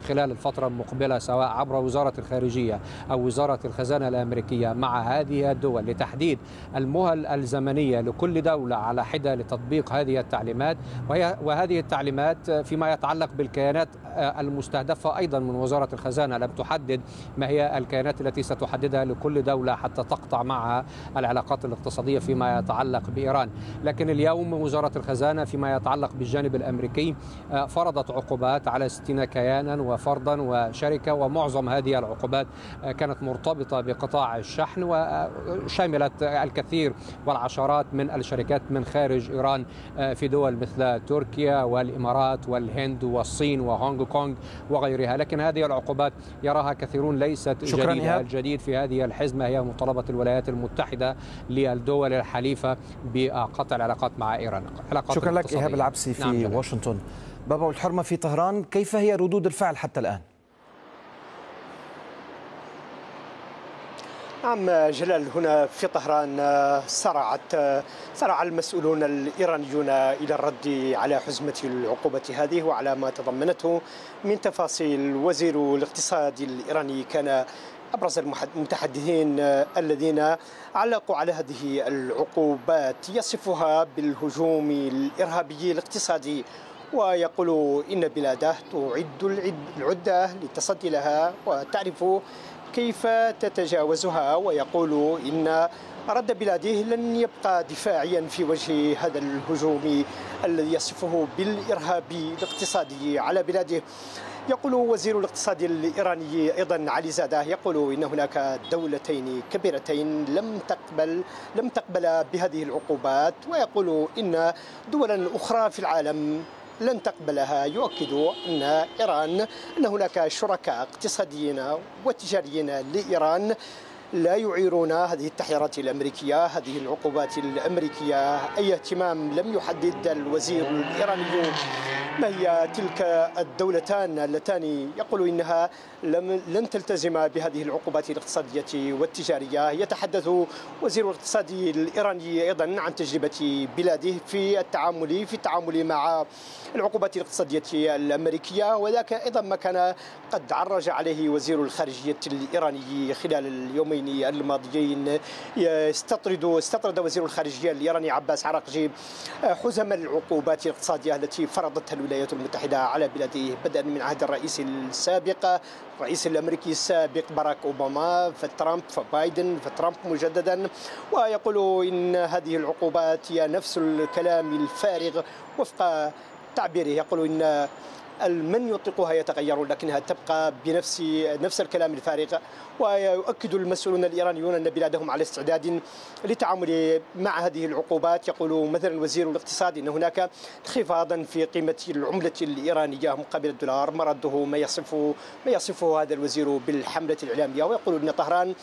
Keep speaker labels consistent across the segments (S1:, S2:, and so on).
S1: خلال الفترة المقبلة سواء عبر وزارة الخارجية أو وزارة الخزانة الأمريكية مع هذه الدول لتحديد المهل الزمنية لكل دولة على حدة لتطبيق هذه التعليمات. وهذه التعليمات فيما يتعلق بالكيانات المستهدفة أيضا من وزارة الخزانة لم تحدد ما هي الكيانات التي ستحددها لكل دولة حتى تقطع معها العلاقات الاقتصادية فيما يتعلق بإيران. لكن اليوم وزارة الخزانة فيما يتعلق بالجانب الأمريكي فرضت عقوبات على 60 كيانا وفردا وشركة، ومعظم هذه العقوبات كانت مرتبطة بقطاع الشحن وشملت الكثير والعشرات من الشركات من خارج إيران في دول مثل تركيا والإمارات والهند والصين وهونغ كونغ وغيرها. لكن هذه العقوبات يراها كثيرون ليست جديدة. الجديد في هذه الحزمة هي مطالبة الولايات المتحدة للدول الحليفة بقطع العلاقات مع إيران.
S2: شكرا لك إيهاب العبسي في واشنطن. بابا والحرمة في طهران، كيف هي ردود الفعل حتى الآن؟
S3: نعم جلال، هنا في طهران سارع المسؤولون الإيرانيون إلى الرد على حزمة العقوبة هذه وعلى ما تضمنته من تفاصيل. وزير الاقتصاد الإيراني كان أبرز المتحدثين الذين علقوا على هذه العقوبات، يصفها بالهجوم الإرهابي الاقتصادي، ويقول إن بلاده تعد العدة للتصدي لها وتعرف كيف تتجاوزها، ويقول إن رد بلاده لن يبقى دفاعيا في وجه هذا الهجوم الذي يصفه بالإرهابي الاقتصادي على بلاده. يقول وزير الاقتصاد الإيراني أيضا علي زادة، يقول إن هناك دولتين كبيرتين لم تقبل بهذه العقوبات، ويقول إن دولا أخرى في العالم لن تقبلها. يؤكد أن هناك شركاء اقتصاديين وتجاريين لإيران لا يعيرون هذه التحذيرات الأمريكية، هذه العقوبات الأمريكية أي اهتمام. لم يحدد الوزير الإيراني ما هي تلك الدولتان اللتان يقول إنها لن تلتزم بهذه العقوبات الاقتصادية والتجارية. يتحدث وزير الاقتصاد الإيراني أيضا عن تجربة بلاده في التعامل مع العقوبات الاقتصادية الأمريكية، وذاك أيضا ما كان قد عرج عليه وزير الخارجية الإيراني خلال اليومين الماضيين. استطرد وزير الخارجية الإيراني عباس عراقجي حزم العقوبات الاقتصادية التي فرضتها الولايات المتحدة على بلاده، بدءا من عهد الرئيس الأمريكي السابق باراك أوباما، فترامب، فبايدن، فترامب مجددا. ويقول إن هذه العقوبات هي نفس الكلام الفارغ وفق تعبيره. يقول إن من يطلقها يتغير لكنها تبقى نفس الكلام الفارغ. ويؤكد المسؤولون الإيرانيون أن بلادهم على استعداد للتعامل مع هذه العقوبات. يقول مثلا وزير الاقتصاد إن هناك انخفاضا في قيمة العملة الإيرانية مقابل الدولار، مرده ما يصفه هذا الوزير بالحملة الإعلامية. ويقول أن طهران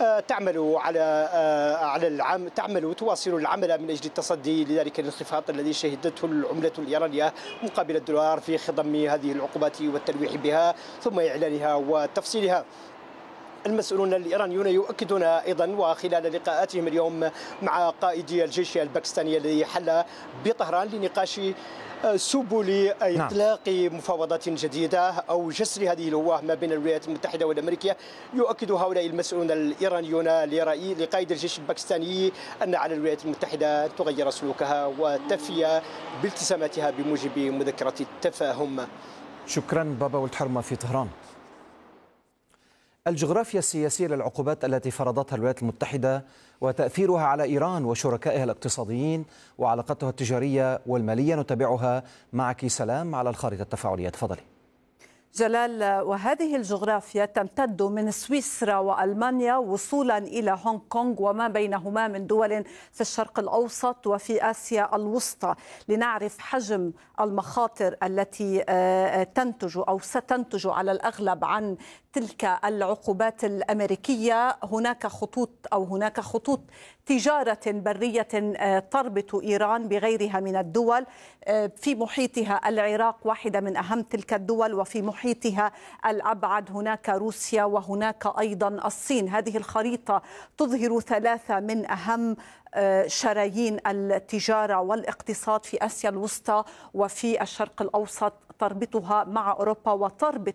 S3: تواصل العمل من أجل التصدي لذلك الانخفاض الذي شهدته العملة الإيرانية مقابل الدولار في خضم هذه العقوبات والتلويح بها ثم إعلانها وتفصيلها. المسؤولون الإيرانيون يؤكدون أيضا وخلال لقاءاتهم اليوم مع قائد الجيش الباكستاني الذي حل بطهران لنقاش سبل إطلاق مفاوضات جديدة أو جسر هذه الهوة ما بين الولايات المتحدة والأمريكية. يؤكد هؤلاء المسؤولون الإيرانيون لقائد الجيش الباكستاني أن على الولايات المتحدة أن تغير سلوكها وتفي بالتزاماتها بموجب مذكرة التفاهم.
S2: شكرا بابا والحرمة في طهران. الجغرافيا السياسية للعقوبات التي فرضتها الولايات المتحدة وتأثيرها على إيران وشركائها الاقتصاديين وعلاقتها التجارية والمالية، نتابعها معك سلام على الخارطة التفاعلية. تفضلي.
S4: جلال، وهذه الجغرافيا تمتد من سويسرا وألمانيا وصولا إلى هونغ كونغ وما بينهما من دول في الشرق الأوسط وفي آسيا الوسطى. لنعرف حجم المخاطر التي تنتج أو ستنتج على الأغلب عن تلك العقوبات الأمريكية، هناك خطوط تجارة برية تربط إيران بغيرها من الدول. في محيطها العراق واحدة من أهم تلك الدول، وفي محيطها الأبعد هناك روسيا وهناك أيضا الصين. هذه الخريطة تظهر ثلاثة من أهم شرايين التجارة والاقتصاد في آسيا الوسطى وفي الشرق الأوسط، تربطها مع أوروبا وتربط